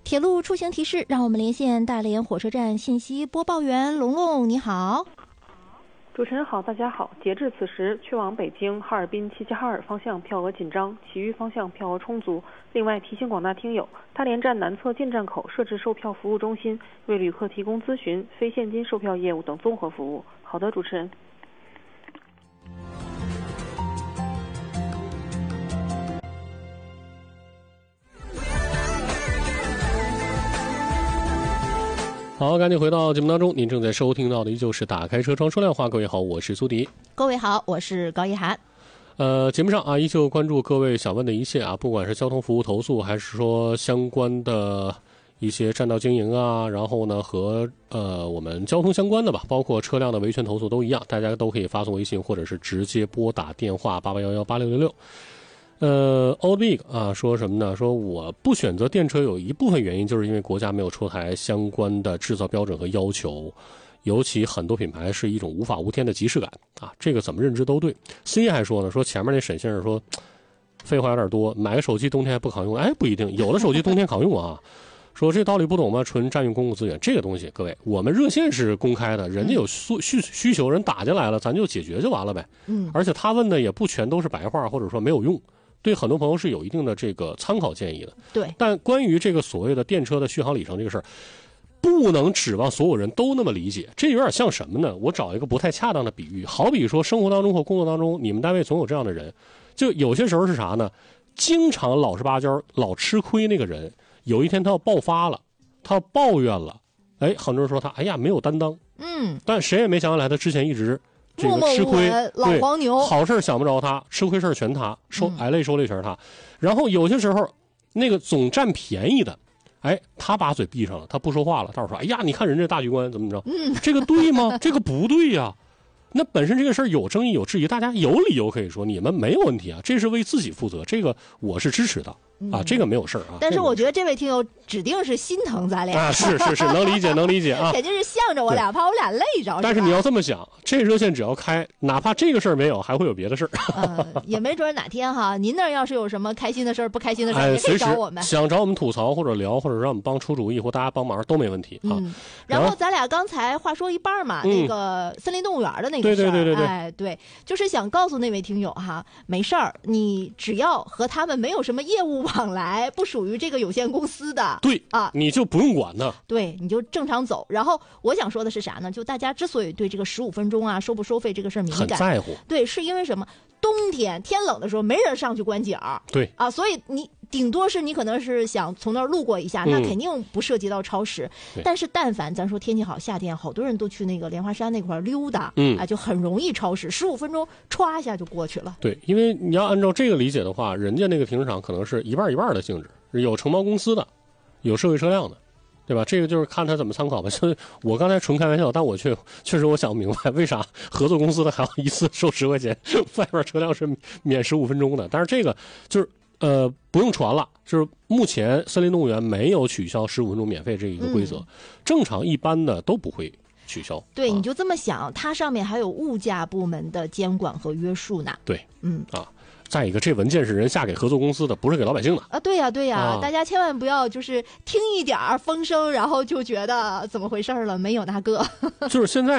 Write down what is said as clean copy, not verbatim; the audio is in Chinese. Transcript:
铁路出行提示，让我们连线大连火车站信息播报员龙龙，你好。 主持人好，大家好。截至此时，去往北京、哈尔滨、齐齐哈尔方向票额紧张，其余方向票额充足。另外提醒广大听友，大连站南侧进站口设置售票服务中心，为旅客提供咨询、非现金售票业务等综合服务。好的，主持人。 好，赶紧回到节目当中，您正在收听到的依旧是打开车窗说亮话。各位好，我是苏迪。 各位好，我是高一涵。 节目上依旧关注各位想问的一切不管是交通服务投诉，还是说相关的一些占道经营然后呢和我们交通相关的吧，包括车辆的维权投诉都一样，大家都可以发送微信或者是直接拨打电话88118666。Old Big 说什么呢？说我不选择电车有一部分原因就是因为国家没有出台相关的制造标准和要求，尤其很多品牌是一种无法无天的即视感这个怎么认知都对。C 还说呢，说前面那沈先生说废话有点多，买个手机冬天还不抗用，不一定，有的手机冬天抗用说这道理不懂吗？纯占用公共资源，这个东西各位，我们热线是公开的，人家有需求，人打进来了，咱就解决就完了呗。而且他问的也不全都是白话，或者说没有用，对很多朋友是有一定的这个参考建议的。 对， 但关于这个所谓的电车的续航里程这个事儿，不能指望所有人都那么理解。这有点像什么呢？我找一个不太恰当的比喻，好比说生活当中或工作当中，你们单位总有这样的人，就有些时候是啥呢？经常老实巴交、老吃亏那个人，有一天他要爆发了，他要抱怨了，很多人说他没有担当，但谁也没想起来他之前一直这个吃亏， 老黄牛， 好事想不着他，吃亏事全他，挨累受累全他。然后有些时候那个总占便宜的，他把嘴闭上了，他不说话了，他说你看人家大局观怎么着，这个对吗？这个不对呀。那本身这个事儿有争议有质疑，大家有理由可以说你们没有问题这是为自己负责，这个我是支持的这个没有事儿但是我觉得这位听友指定是心疼咱俩是能理解肯定是向着我俩，怕我俩累着。 但是你要这么想，这热线只要开，哪怕这个事儿没有，还会有别的事儿也没准哪天您那要是有什么开心的事儿、不开心的事儿，也可以找我们， 想找我们吐槽或者聊，或者让我们帮出主意或大家帮忙都没问题然后咱俩刚才话说一半嘛，那个森林动物园的那个事儿，对，就是想告诉那位听友没事儿，你只要和他们没有什么业务往来，不属于这个有限公司的， 对你就不用管呢， 对，你就正常走。然后我想说的是啥呢？就大家之所以对这个15分钟收不收费这个事儿敏感， 很在乎， 对，是因为什么？冬天天冷的时候没人上去观景， 对所以你顶多是你可能是想从那儿路过一下，那肯定不涉及到超时。但是但凡咱说天气好，夏天好多人都去那个莲花山那块溜达，就很容易超时，15分钟歘一下就过去了。 对，因为你要按照这个理解的话，人家那个停车场可能是一半一半的性质，有承包公司的，有社会车辆的。对吧？这个就是看他怎么参考吧。我刚才纯开玩笑，但我确实我想不明白，为啥合作公司的还要一次收10块钱，外边车辆是免15分钟的？但是这个就是不用传了，就是目前森林动物园没有取消15分钟免费这一个规则，正常一般的都不会取消。 对，你就这么想，它上面还有物价部门的监管和约束呢。 对，再一个，这文件是人下给合作公司的，不是给老百姓的对呀，大家千万不要就是听一点风声，然后就觉得怎么回事了，没有那个。 就是现在